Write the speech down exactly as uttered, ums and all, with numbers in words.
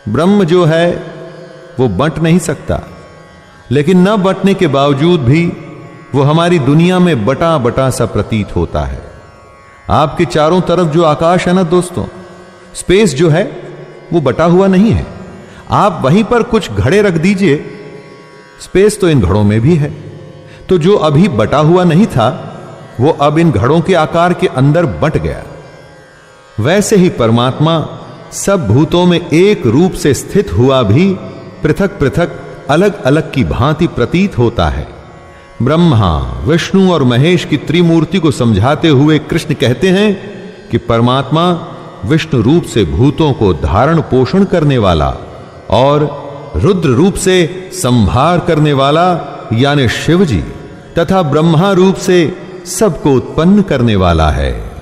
ब्रह्म जो है वो बंट नहीं सकता, लेकिन न बंटने के बावजूद भी वो हमारी दुनिया में बटा बटा सा प्रतीत होता है। आपके चारों तरफ जो आकाश है ना दोस्तों, स्पेस जो है वो बटा हुआ नहीं है। आप वहीं पर कुछ घड़े रख दीजिए, स्पेस तो इन घड़ों में भी है। तो जो अभी बटा हुआ नहीं था वो अब इन घड़ों के आकार के अंदर बंट गया। वैसे ही परमात्मा सब भूतों में एक रूप से स्थित हुआ भी पृथक पृथक अलग अलग की भांति प्रतीत होता है। ब्रह्मा, विष्णु और महेश की त्रिमूर्ति को समझाते हुए कृष्ण कहते हैं कि परमात्मा विष्णु रूप से भूतों को धारण पोषण करने वाला और रुद्र रूप से संहार करने वाला यानी शिव जी तथा ब्रह्मा रूप से सबको उत्पन्न करने वाला है।